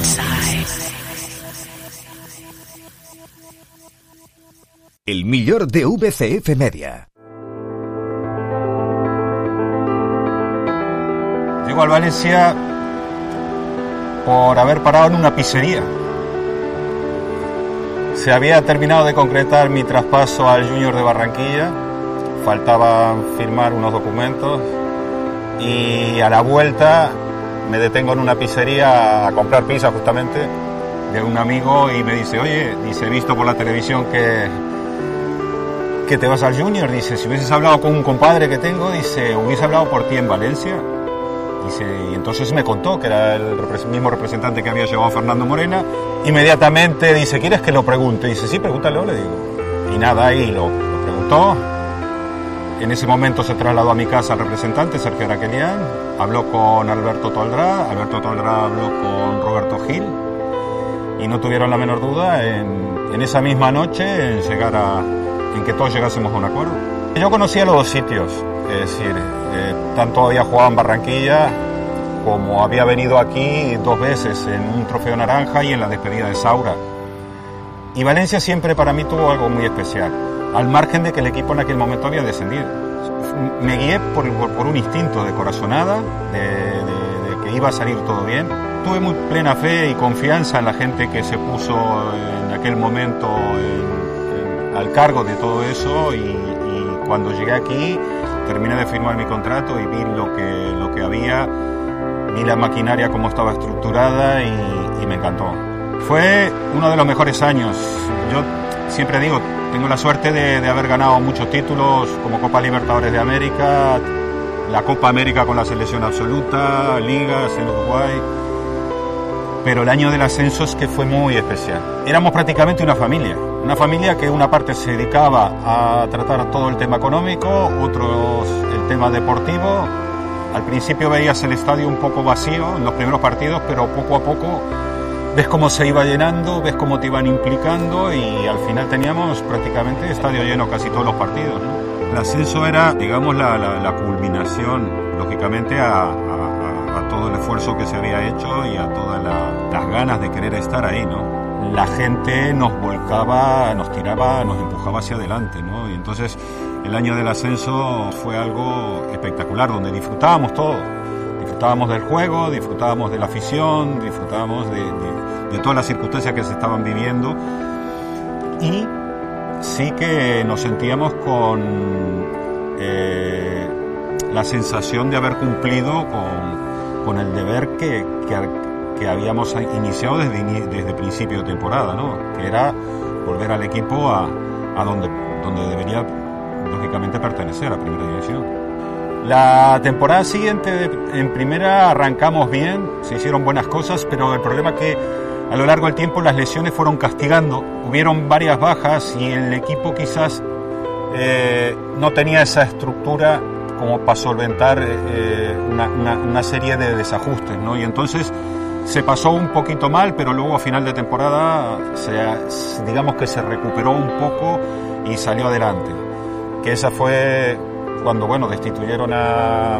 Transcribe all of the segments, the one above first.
El millor de VCF Media. Llego al Valencia por haber parado en una pizzería. Se había terminado de concretar mi traspaso al Junior de Barranquilla, faltaba firmar unos documentos y a la vuelta me detengo en una pizzería a comprar pizza justamente de un amigo y me dice, oye, dice, he visto por la televisión que te vas al Junior, dice, si hubieses hablado con un compadre que tengo, dice, hubiese hablado por ti en Valencia. Dice, y entonces me contó que era el mismo representante que había llevado Fernando Morena. Inmediatamente dice, ¿quieres que lo pregunte? Dice, sí, pregúntalo, le digo. Y nada, ahí lo preguntó. En ese momento se trasladó a mi casa el representante, Sergio Araquelian, habló con Alberto Toldrá habló con Roberto Gil y no tuvieron la menor duda en esa misma noche en que todos llegásemos a un acuerdo. Yo conocía los dos sitios, es decir, tanto había jugado en Barranquilla como había venido aquí 2 veces en un trofeo naranja y en la despedida de Saura. Y Valencia siempre para mí tuvo algo muy especial, al margen de que el equipo en aquel momento había descendido. Me guié por un instinto de corazonada, de que iba a salir todo bien. Tuve muy plena fe y confianza en la gente que se puso en aquel momento al cargo de todo eso y cuando llegué aquí terminé de firmar mi contrato y vi lo que había, vi la maquinaria cómo estaba estructurada y me encantó. Fue uno de los mejores años. Yo siempre digo, tengo la suerte de haber ganado muchos títulos como Copa Libertadores de América, la Copa América con la selección absoluta, ligas en Uruguay. Pero el año del ascenso es que fue muy especial. Éramos prácticamente una familia que una parte se dedicaba a tratar todo el tema económico, otros el tema deportivo. Al principio veías el estadio un poco vacío en los primeros partidos, pero poco a poco ves cómo se iba llenando, ves cómo te iban implicando y al final teníamos prácticamente estadio lleno casi todos los partidos, ¿no? El ascenso era, digamos, la culminación, lógicamente, a todo el esfuerzo que se había hecho y a todas las ganas de querer estar ahí, ¿no? La gente nos volcaba, nos tiraba, nos empujaba hacia adelante, ¿no? Y entonces el año del ascenso fue algo espectacular, donde disfrutábamos todo. Disfrutábamos del juego, disfrutábamos de la afición, disfrutábamos de todas las circunstancias que se estaban viviendo y sí que nos sentíamos con la sensación de haber cumplido con el deber que habíamos iniciado desde principio de temporada, ¿no? Que era volver al equipo a donde debería lógicamente pertenecer, a primera división. La temporada siguiente en primera arrancamos bien, se hicieron buenas cosas, pero el problema es que a lo largo del tiempo las lesiones fueron castigando, hubieron varias bajas y el equipo quizás no tenía esa estructura como para solventar una serie de desajustes, ¿no? Y entonces se pasó un poquito mal, pero luego a final de temporada digamos que se recuperó un poco y salió adelante. Que esa fue cuando, bueno, destituyeron a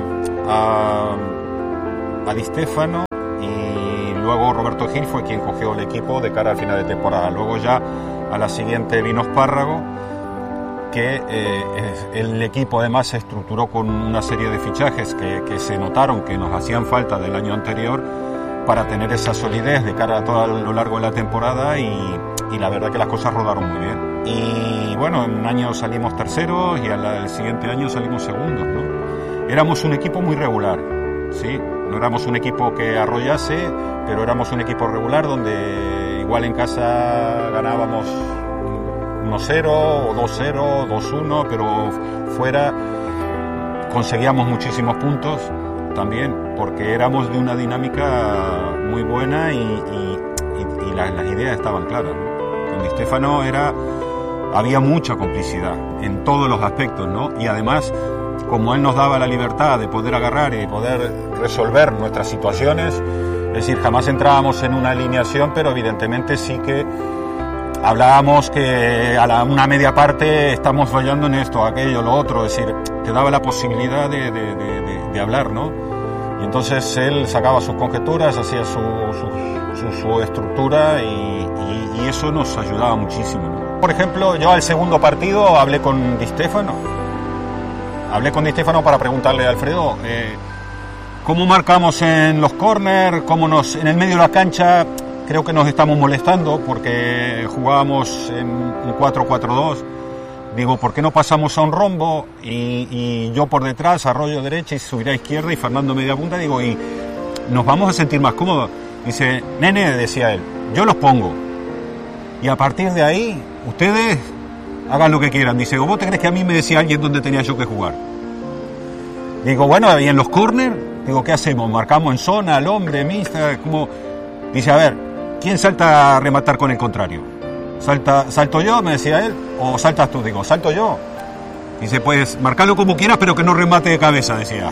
Di Stéfano y luego Roberto Gil fue quien cogió el equipo de cara al final de temporada. Luego ya a la siguiente vino Espárrago, que el equipo además se estructuró con una serie de fichajes que se notaron que nos hacían falta del año anterior para tener esa solidez de cara a todo lo largo de la temporada y la verdad que las cosas rodaron muy bien. Y bueno, en un año salimos terceros y al siguiente año salimos segundos, ¿no? Éramos un equipo muy regular, ¿sí? No éramos un equipo que arrollase, pero éramos un equipo regular donde igual en casa ganábamos 1-0 o 2-0, 2-1, pero fuera conseguíamos muchísimos puntos también, porque éramos de una dinámica muy buena y las ideas estaban claras, ¿no? Con Di Stéfano había mucha complicidad en todos los aspectos, ¿no? Y además, como él nos daba la libertad de poder agarrar y poder resolver nuestras situaciones, es decir, jamás entrábamos en una alineación, pero evidentemente sí que hablábamos que una media parte estamos fallando en esto, aquello, lo otro, es decir, te daba la posibilidad de hablar, ¿no? Y entonces él sacaba sus conjeturas, hacía su estructura y eso nos ayudaba muchísimo, ¿no? Por ejemplo, yo al segundo partido hablé con Di Stéfano para preguntarle a Alfredo cómo marcamos en los córner, en el medio de la cancha. Creo que nos estamos molestando porque jugábamos en un 4-4-2. Digo, ¿por qué no pasamos a un rombo? Y yo por detrás, Arroyo derecha y subirá a izquierda y Fernando media punta. Digo, y nos vamos a sentir más cómodos. Dice, nene, decía él, yo los pongo. Y a partir de ahí, ustedes hagan lo que quieran. Dice, ¿vos te crees que a mí me decía alguien dónde tenía yo que jugar? Digo, bueno, y en los córner, digo, ¿qué hacemos? ¿Marcamos en zona, al hombre, mixta? ¿Cómo? Dice, a ver, ¿quién salta a rematar con el contrario? ¿Salto yo? Me decía él. ¿O saltas tú? Digo, salto yo. Dice, pues, marcalo como quieras, pero que no remate de cabeza, decía.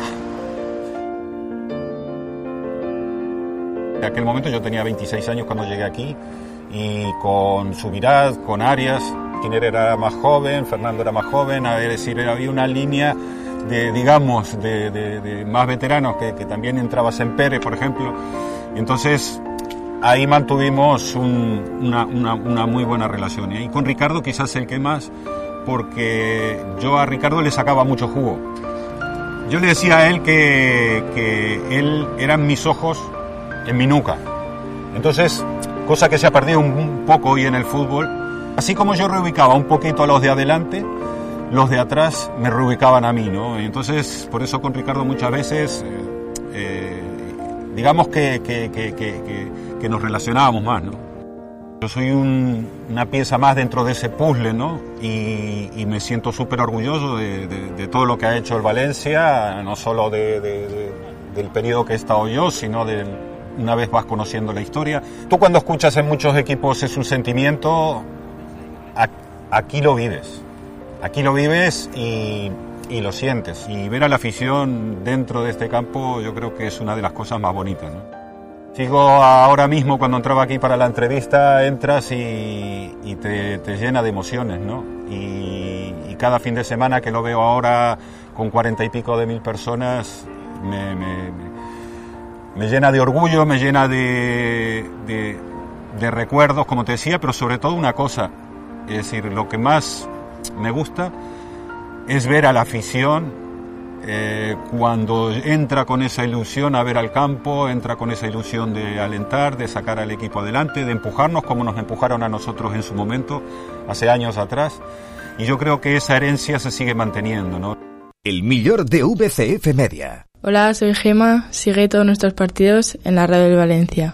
En aquel momento yo tenía 26 años cuando llegué aquí, y con Subirats, con Arias, Kiner era más joven, Fernando era más joven, es decir, había una línea de más veteranos que también entraba Sempere, por ejemplo. Y entonces ahí mantuvimos una muy buena relación. Y con Ricardo quizás el que más, porque yo a Ricardo le sacaba mucho jugo. Yo le decía a él que él eran mis ojos en mi nuca. Entonces, cosa que se ha perdido un poco hoy en el fútbol. Así como yo reubicaba un poquito a los de adelante, los de atrás me reubicaban a mí, ¿no? Y entonces, por eso con Ricardo muchas veces, digamos que nos relacionábamos más, ¿no? Yo soy una pieza más dentro de ese puzzle, ¿no? Y me siento súper orgulloso de todo lo que ha hecho el Valencia, no solo del periodo que he estado yo, sino una vez vas conociendo la historia. Tú cuando escuchas en muchos equipos es un sentimiento, aquí lo vives. Aquí lo vives y lo sientes. Y ver a la afición dentro de este campo yo creo que es una de las cosas más bonitas, ¿no? Sigo ahora mismo, cuando entraba aquí para la entrevista, entras y te llena de emociones, ¿no? Y cada fin de semana que lo veo ahora con 40 y pico de mil personas, me llena de orgullo, me llena de recuerdos, como te decía, pero sobre todo una cosa, es decir, lo que más me gusta es ver a la afición cuando entra con esa ilusión a ver al campo, entra con esa ilusión de alentar, de sacar al equipo adelante, de empujarnos como nos empujaron a nosotros en su momento, hace años atrás, y yo creo que esa herencia se sigue manteniendo, ¿no? El millor de VCF Media. Hola, soy Gema, sigue todos nuestros partidos en la radio del Valencia.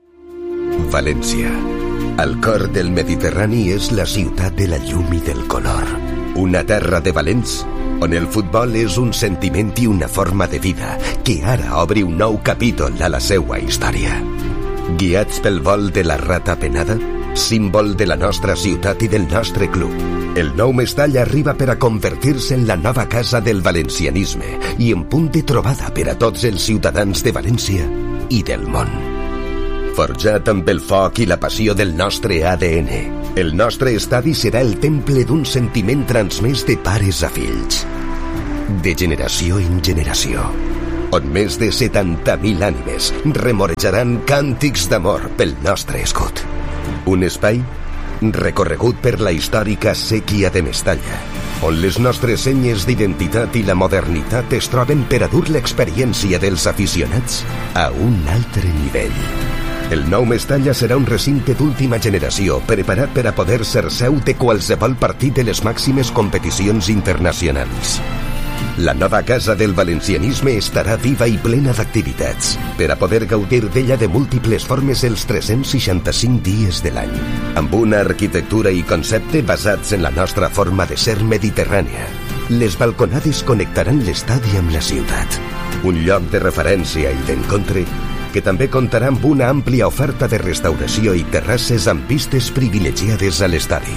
València, al cor del Mediterrani, és la ciutat de la llum i del color. Una terra de valents on el futbol és un sentiment i una forma de vida que ara obre un nou capítol a la seua història. Guiats pel vol de la rata penada, símbol de la nostra ciutat i del nostre club, el nou Mestall arriba per a convertir-se en la nova casa del valencianisme i en punt de trobada per a tots els ciutadans de València i del món. Forjat amb el foc i la passió del nostre ADN, el nostre estadi serà el temple d'un sentiment transmès de pares a fills, de generació en generació, on més de 70.000 ànimes remorejaran càntics d'amor pel nostre escut. Un espai recorregut per la històrica séquia de Mestalla, on les nostres senyes d'identitat i la modernitat es troben per a dur l'experiència dels aficionats a un altre nivell. El nou Mestalla serà un recinte d'última generació preparat per a poder ser seu de qualsevol partit de les màximes competicions internacionals. La nova casa del valencianisme estarà viva i plena d'activitats per a poder gaudir d'ella de múltiples formes els 365 dies de l'any, amb una arquitectura i concepte basats en la nostra forma de ser mediterrània. Les balconades connectaran l'estadi amb la ciutat, un lloc de referència i d'encontre que també comptarà amb una àmplia oferta de restauració i terrasses amb vistes privilegiades a l'estadi.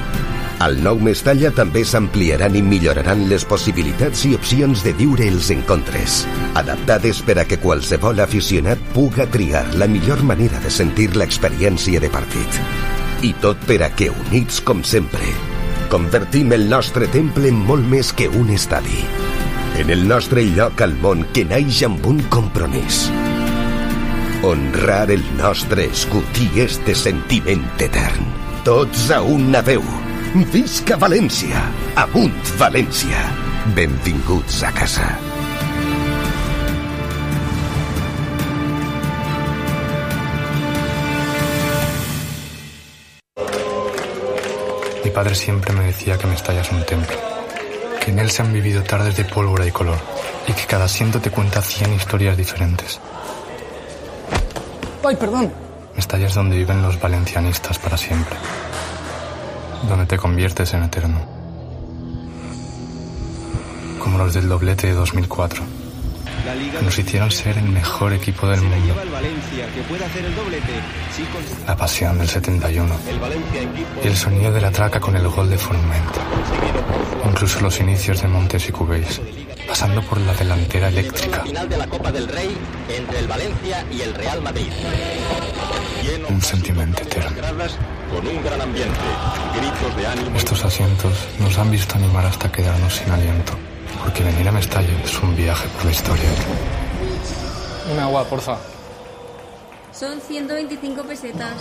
Al nou Mestalla també s'ampliaran i milloraran les possibilitats i opcions de viure els encontres, adaptades per a que qualsevol aficionat puga triar la millor manera de sentir l'experiència de partit. I tot per a que, units com sempre, convertim el nostre temple en molt més que un estadi. en el nostre lloc al món que naix amb un compromís. Honrar el nostre escut i este sentiment etern. Tots a una veu. Visca València! Amunt València! Benvinguts a casa. Mi padre siempre me decía que Mestalla es un templo, que en él se han vivido tardes de pólvora y color, y que cada asiento te cuenta 100 historias diferentes. ¡Ay, perdón! Mestalla es donde viven los valencianistas para siempre, donde te conviertes en eterno. Como los del doblete de 2004, que nos hicieron ser el mejor equipo del mundo. La pasión del 71 y el sonido de la traca con el gol de Forment. Incluso los inicios de Montes y Cubéis, pasando por la delantera eléctrica. Final de la Copa del Rey entre el Valencia y el Real Madrid. Un sentimiento eterno. Con un gran ambiente, gritos de ánimo. Estos asientos nos han visto animar hasta quedarnos sin aliento, porque venir a Mestalla es un viaje por la historia. Un agua, porfa. Son 125 pesetas.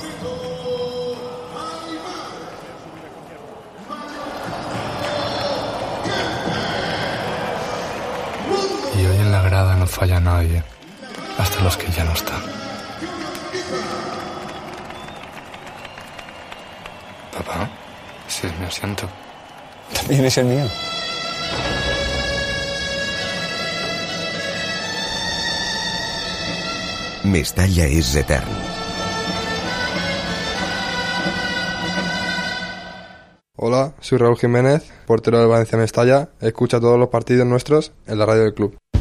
Y hoy en la grada no falla nadie, hasta los que ya no están. Papá, ese es mi asiento. También es el mío. Mestalla es etern. Hola, soy Raúl Jiménez, portero del Valencia Mestalla. Escucha todos los partidos nuestros en la radio del club.